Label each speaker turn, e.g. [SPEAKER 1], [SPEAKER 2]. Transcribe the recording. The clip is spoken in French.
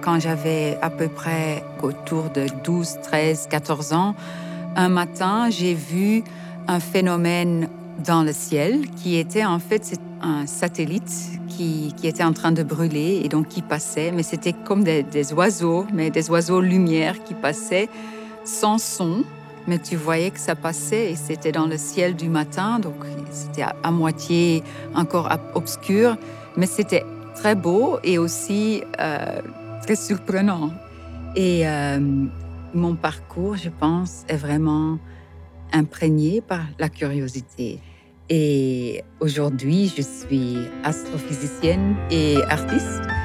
[SPEAKER 1] quand j'avais à peu près autour de 12, 13, 14 ans. Un matin, j'ai vu un phénomène dans le ciel qui était en fait c'est un satellite qui était en train de brûler et donc qui passait, mais c'était comme des oiseaux, mais des oiseaux lumière qui passaient sans son, mais tu voyais que ça passait et c'était dans le ciel du matin, donc c'était à moitié encore obscur, mais c'était très beau et aussi très surprenant. Et mon parcours, je pense, est vraiment imprégné par la curiosité. Et aujourd'hui, je suis astrophysicienne et artiste.